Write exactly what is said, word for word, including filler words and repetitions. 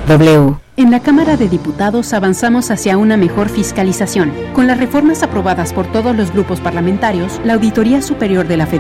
W. En la Cámara de Diputados avanzamos hacia una mejor fiscalización. Con las reformas aprobadas por todos los grupos parlamentarios, la Auditoría Superior de la Federación